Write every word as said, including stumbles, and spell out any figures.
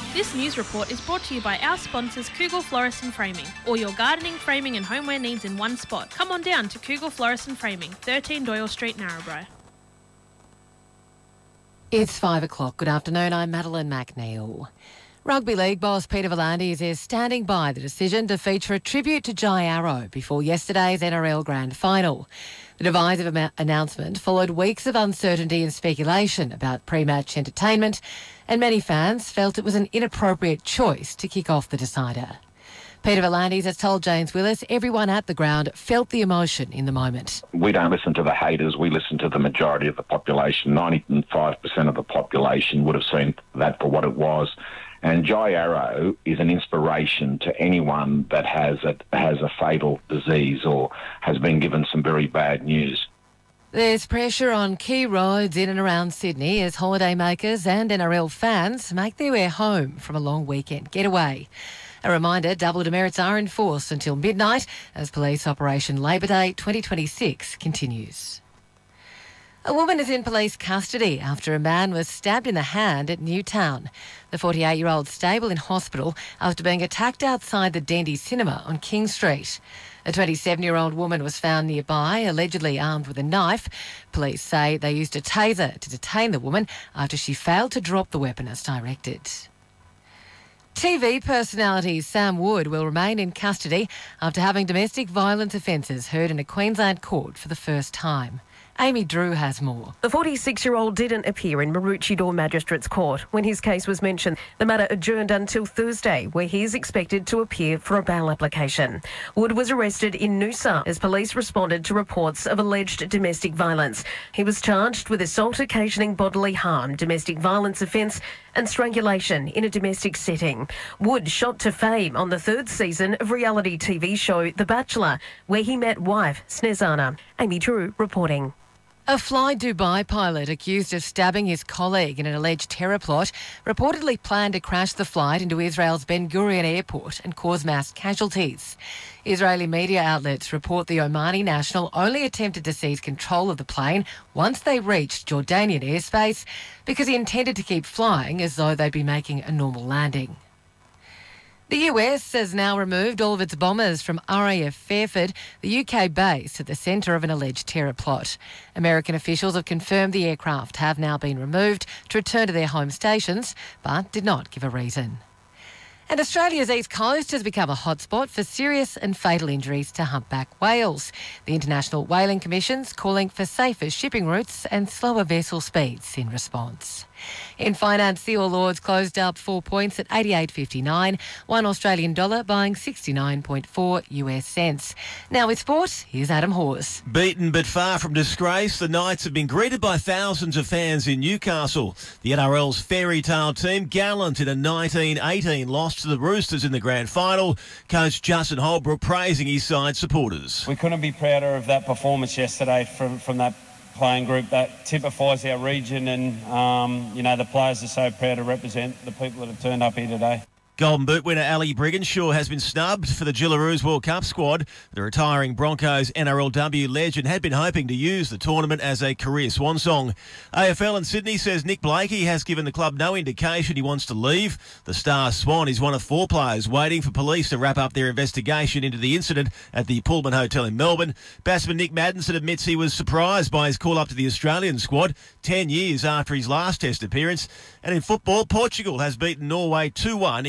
This news report is brought to you by our sponsors Kugel Florist and Framing. All your gardening, framing and homeware needs in one spot. Come on down to Kugel Florist and Framing, thirteen Doyle Street, Narrabri. It's five o'clock. Good afternoon. I'm Madeline McNeil. Rugby League boss Peter V'landys is standing by the decision to feature a tribute to Jai Arrow before yesterday's N R L Grand Final. The divisive am- announcement followed weeks of uncertainty and speculation about pre-match entertainment, and many fans felt it was an inappropriate choice to kick off the decider. Peter V'landys has told James Willis everyone at the ground felt the emotion in the moment. We don't listen to the haters, we listen to the majority of the population. ninety-five percent of the population would have seen that for what it was. And Jai Arrow is an inspiration to anyone that has a, has a fatal disease or has been given some very bad news. There's pressure on key roads in and around Sydney as holidaymakers and N R L fans make their way home from a long weekend getaway. A reminder, double demerits are in force until midnight as police Operation Labour Day twenty twenty-six continues. A woman is in police custody after a man was stabbed in the hand at Newtown. The forty-eight-year-old stable in hospital after being attacked outside the Dendy Cinema on King Street. A twenty-seven-year-old woman was found nearby, allegedly armed with a knife. Police say they used a taser to detain the woman after she failed to drop the weapon as directed. T V personality Sam Wood will remain in custody after having domestic violence offences heard in a Queensland court for the first time. Amy Drew has more. The forty-six-year-old didn't appear in Maroochydore Magistrates Court when his case was mentioned. The matter adjourned until Thursday, where he is expected to appear for a bail application. Wood was arrested in Noosa as police responded to reports of alleged domestic violence. He was charged with assault occasioning bodily harm, domestic violence offence and strangulation in a domestic setting. Wood shot to fame on the third season of reality T V show The Bachelor, where he met wife Snezana. Amy Drew reporting. A Fly Dubai pilot accused of stabbing his colleague in an alleged terror plot reportedly planned to crash the flight into Israel's Ben Gurion airport and cause mass casualties. Israeli media outlets report the Omani national only attempted to seize control of the plane once they reached Jordanian airspace because he intended to keep flying as though they'd be making a normal landing. The U S has now removed all of its bombers from R A F Fairford, the U K base at the centre of an alleged terror plot. American officials have confirmed the aircraft have now been removed to return to their home stations, but did not give a reason. And Australia's east coast has become a hotspot for serious and fatal injuries to humpback whales. The International Whaling Commission's calling for safer shipping routes and slower vessel speeds in response. In finance, the All Ords closed up four points at eighty-eight fifty-nine, one Australian dollar buying sixty-nine point four US cents. Now with sport, here's Adam Hawes. Beaten but far from disgrace, the Knights have been greeted by thousands of fans in Newcastle. The N R L's fairy tale team gallant in a nineteen eighteen loss to the Roosters in the grand final. Coach Justin Holbrook praising his side supporters. We couldn't be prouder of that performance yesterday from, from that playing group. That typifies our region, and um, you know, the players are so proud to represent the people that have turned up here today. Golden Boot winner Ali Brigginshaw has been snubbed for the Jillaroos World Cup squad. The retiring Broncos N R L W legend had been hoping to use the tournament as a career swan song. A F L in Sydney says Nick Blakey has given the club no indication he wants to leave. The Star Swan is one of four players waiting for police to wrap up their investigation into the incident at the Pullman Hotel in Melbourne. Batsman Nick Maddinson admits he was surprised by his call-up to the Australian squad ten years after his last Test appearance. And in football, Portugal has beaten Norway two one